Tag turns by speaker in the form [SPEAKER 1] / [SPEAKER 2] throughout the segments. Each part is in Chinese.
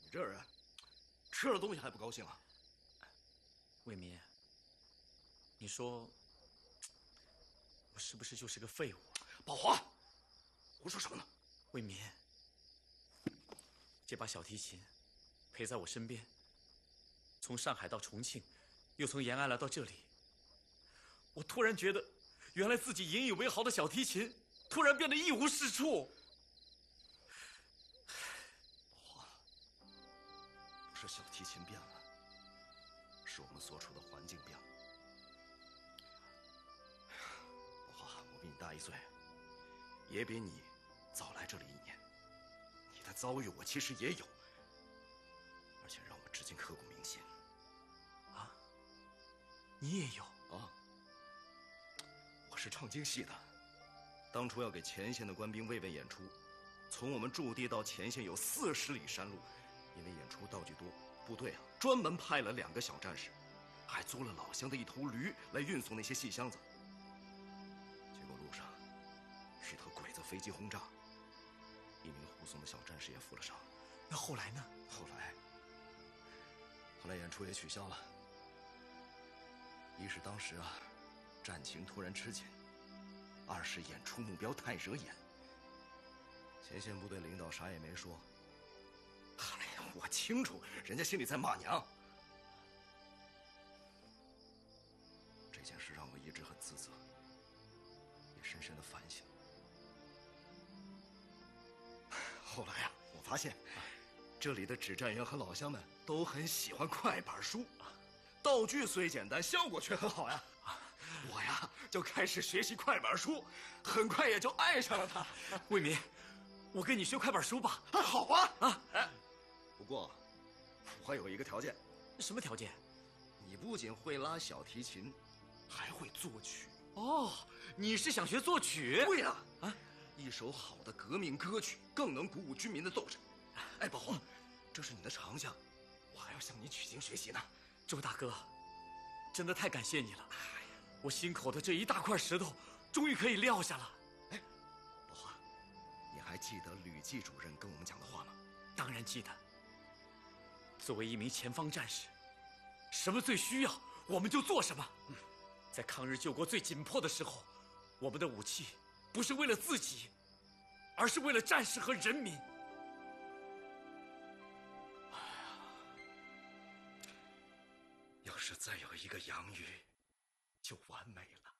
[SPEAKER 1] 这人吃了东西还不高兴啊？
[SPEAKER 2] 卫民，你说我是不是就是个废物？
[SPEAKER 1] 宝华，胡说什么呢？
[SPEAKER 2] 卫民，这把小提琴陪在我身边，从上海到重庆，又从延安来到这里，我突然觉得，原来自己引以为豪的小提琴，突然变得一无是处。
[SPEAKER 1] 宝华，不是小提琴变了，是我们所处的环境变了。宝华，我比你大1岁，也比你早来这里1年，你的遭遇我其实也有，而且让我至今刻骨铭心。
[SPEAKER 2] 啊，你也有
[SPEAKER 1] 啊？我是唱京戏的，当初要给前线的官兵慰问演出，从我们驻地到前线有40里山路，因为演出道具多，部队专门派了2个小战士，还租了老乡的1头驴来运送那些细箱子。结果路上遇到鬼子飞机轰炸，1名护送的小战士也负了伤。
[SPEAKER 2] 那后来呢？
[SPEAKER 1] 后来演出也取消了。一是当时战情突然吃紧；2是演出目标太惹眼。前线部队领导啥也没说。哎呀，我清楚，人家心里在骂娘。这件事让我一直很自责，也深深的反省。后来我发现，这里的指战员和老乡们都很喜欢快板书，道具虽简单，效果却很好呀。我就开始学习快板书，很快也就爱上了它。
[SPEAKER 2] 卫民，我跟你学快板书吧。
[SPEAKER 1] 好啊！不过我还有一个条件。
[SPEAKER 2] 什么条件？
[SPEAKER 1] 你不仅会拉小提琴，还会作曲。
[SPEAKER 2] 哦，你是想学作曲？
[SPEAKER 1] 对呀！一首好的革命歌曲更能鼓舞军民的斗志。哎，宝华，这是你的长项，我还要向你取经学习呢。
[SPEAKER 2] 周大哥，真的太感谢你了！我心口的这一大块石头，终于可以撂下了。
[SPEAKER 1] 哎，宝华，你还记得吕季主任跟我们讲的话吗？
[SPEAKER 2] 当然记得。作为一名前方战士，什么最需要，我们就做什么。在抗日救国最紧迫的时候，我们的武器不是为了自己，而是为了战士和人民。
[SPEAKER 1] 要是再有一个杨宇，就完美了。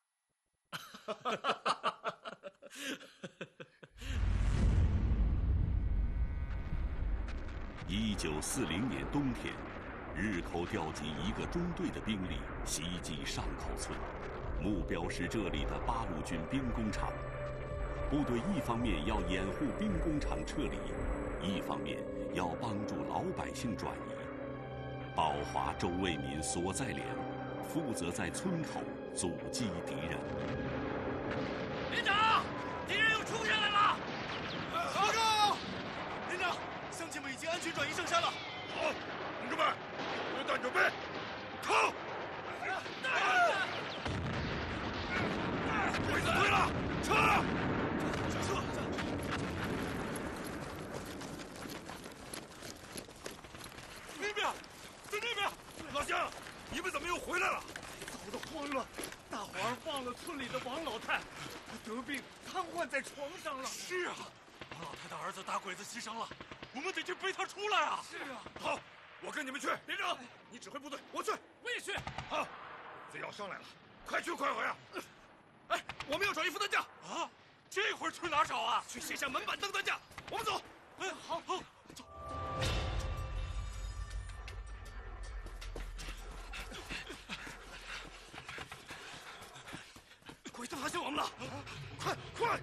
[SPEAKER 3] 1940年冬天，日寇调集1个中队的兵力袭击上口村，目标是这里的八路军兵工厂。部队一方面要掩护兵工厂撤离，一方面要帮助老百姓转移。宝华、周卫民所在连负责在村口阻击敌人。
[SPEAKER 2] 连长，敌人又冲下来了！
[SPEAKER 1] 报告，连长，乡亲们已经安全转移上山了。
[SPEAKER 4] 好，同志们，榴弹准备，靠！鬼子退了，撤！
[SPEAKER 1] 那边，在那边，
[SPEAKER 4] 老乡，你们怎么又回来了？
[SPEAKER 1] 早都慌了，大伙儿忘了村里的王老太，得病瘫痪在床上了。
[SPEAKER 4] 是啊，王老太的儿子打鬼子牺牲了，我们得去背他出来啊！
[SPEAKER 1] 是啊，
[SPEAKER 4] 好，我跟你们去。连长，你指挥部队，我去。
[SPEAKER 2] 我也去。
[SPEAKER 4] 好，鬼子要上来了，快去快回啊！
[SPEAKER 1] 哎，我们要找一副担架
[SPEAKER 4] 啊，这会儿去哪找啊？
[SPEAKER 1] 去卸下门板凳担架。我们走。
[SPEAKER 4] 哎，好，走。
[SPEAKER 1] 鬼子发现我们了！快！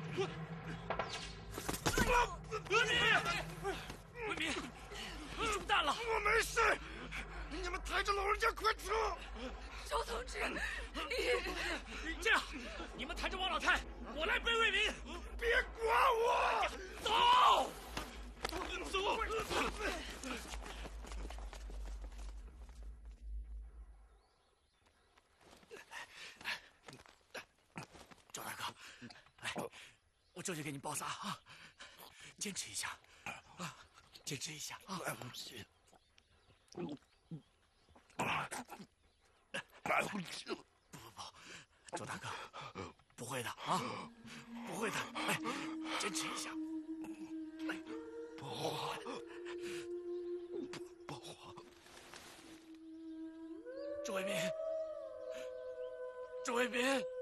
[SPEAKER 2] 卫民，你中弹了！
[SPEAKER 4] 我没事，你们抬着老人家快撤！
[SPEAKER 5] 周同志，
[SPEAKER 2] 这样，你们抬着王老太，我来背卫民。
[SPEAKER 4] 别管我，
[SPEAKER 2] 走！赵大哥，来，我这就给你包扎啊，坚持一下啊， 坚持一下啊！
[SPEAKER 6] 来不及，来不及了！
[SPEAKER 2] 不，周大哥，不会的啊，不会的，哎，坚持一下。
[SPEAKER 6] 不慌，不慌。
[SPEAKER 2] 周为民，周为民。